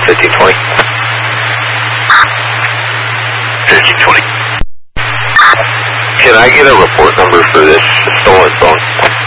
1520. 1520. Can I get a report number for this stolen phone?